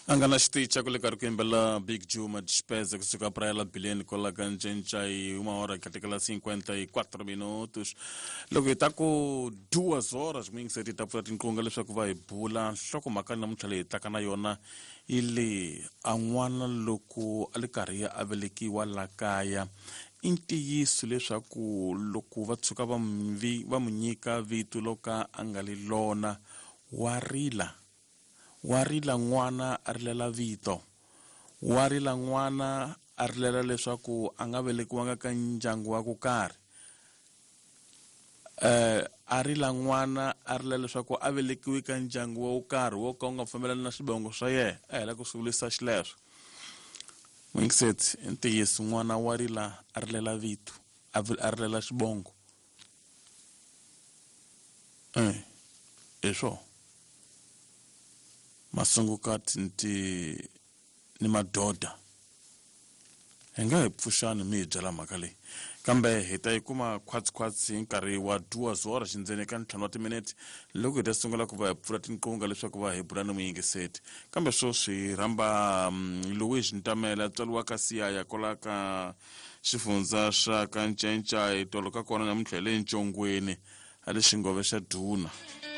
Angana xiticha ku le ka rikwembela Big Juma Dispeza kusuka praia billion kola ka ncencai 1:54 minutos loko hi ta ku 2 horas mingi ta pfula tinqunga leswaku va hi bula nhlokomhaka namuntlha leyi hi taka na yona yi le an'wana loko a le karhi a velekiwa la kaya i ntiyiso leswaku loko va tshuka va mu nyika vito lo ka a nga li lona wa rila n'wana a rilela vito wa rila n'wana a rilela leswaku a nga velekiwanga ka ndyangu wa ku karhi a rila n'wana a rilela leswaku a velekiwi ka ndyangu wa ku karhi wo ka u nga fambelani na swivongo swa yena a hela ku swivulisa xileswo Winkseti ntiyiso n'wana wa rila a rilela vito a rilela xivongo eswo masungukati ni madoda hi nga hi pfuxani mi hi byela mhaka leyi kambe hi ta yi kuma khwatsikhwatsi hi nkarhi wa 2 horas xindzeni ka 5 wa timinete loko hi ta sungula ku va hi pfula tinqunga leswaku va hi bula ni muyingiseti kambe swo swi rhamba Louis Ntamela tswaliwa ka Siyaya kola ka xifundza xa ka Ncenca hi tolo ka kona namuntlha hi le Ncongweni a le xingove xa Duna